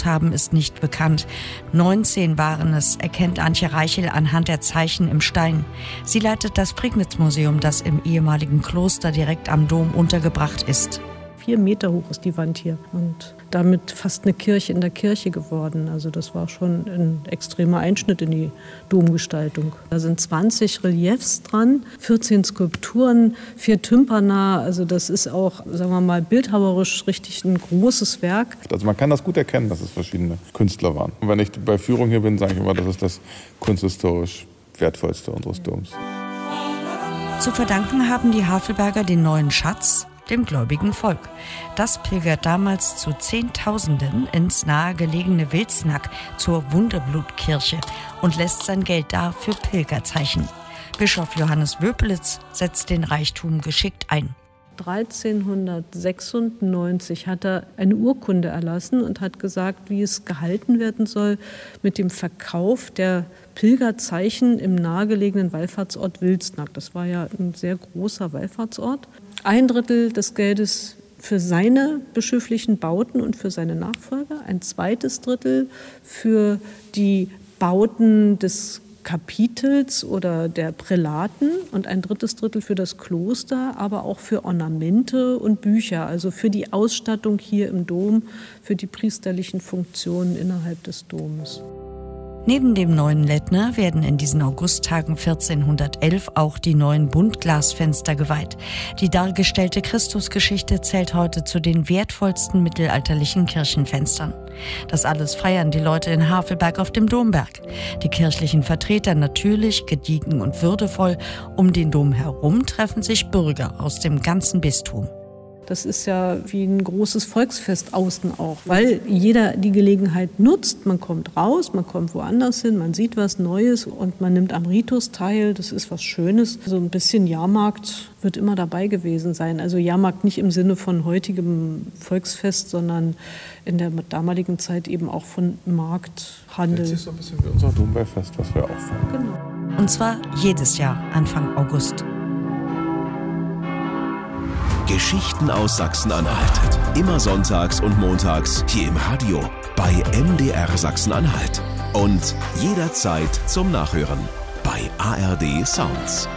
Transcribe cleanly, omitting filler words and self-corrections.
haben, ist nicht bekannt. 19 waren es, erkennt Antje Reichel anhand der Zeichen im Stein. Sie leitet das Prignitz-Museum, das im ehemaligen Kloster direkt am Dom untergebracht ist. 4 Meter hoch ist die Wand hier und damit fast eine Kirche in der Kirche geworden. Also das war schon ein extremer Einschnitt in die Domgestaltung. Da sind 20 Reliefs dran, 14 Skulpturen, 4 Tympana. Also das ist auch, sagen wir mal, bildhauerisch richtig ein großes Werk. Also man kann das gut erkennen, dass es verschiedene Künstler waren. Und wenn ich bei Führung hier bin, sage ich immer, das ist das kunsthistorisch Wertvollste unseres Doms. Zu verdanken haben die Havelberger den neuen Schatz dem gläubigen Volk. Das pilgert damals zu Zehntausenden ins nahegelegene Wilsnack zur Wunderblutkirche und lässt sein Geld da für Pilgerzeichen. Bischof Johannes Wöpelitz setzt den Reichtum geschickt ein. 1396 hat er eine Urkunde erlassen und hat gesagt, wie es gehalten werden soll mit dem Verkauf der Pilgerzeichen im nahegelegenen Wallfahrtsort Wilsnack. Das war ja ein sehr großer Wallfahrtsort. 1/3 des Geldes für seine bischöflichen Bauten und für seine Nachfolger, 1/2 Drittel für die Bauten des Kapitels oder der Prälaten und 1/3 Drittel für das Kloster, aber auch für Ornamente und Bücher, also für die Ausstattung hier im Dom, für die priesterlichen Funktionen innerhalb des Domes. Neben dem neuen Lettner werden in diesen Augusttagen 1411 auch die neuen Buntglasfenster geweiht. Die dargestellte Christusgeschichte zählt heute zu den wertvollsten mittelalterlichen Kirchenfenstern. Das alles feiern die Leute in Havelberg auf dem Domberg. Die kirchlichen Vertreter natürlich, gediegen und würdevoll. Um den Dom herum treffen sich Bürger aus dem ganzen Bistum. Das ist ja wie ein großes Volksfest außen auch, weil jeder die Gelegenheit nutzt. Man kommt raus, man kommt woanders hin, man sieht was Neues und man nimmt am Ritus teil. Das ist was Schönes. So ein bisschen Jahrmarkt wird immer dabei gewesen sein. Also Jahrmarkt nicht im Sinne von heutigem Volksfest, sondern in der damaligen Zeit eben auch von Markthandel. Das ist so ein bisschen wie unser Dombergfest, was wir auch feiern. Genau. Und zwar jedes Jahr Anfang August. Geschichten aus Sachsen-Anhalt. Immer sonntags und montags hier im Radio bei MDR Sachsen-Anhalt. Und jederzeit zum Nachhören bei ARD Sounds.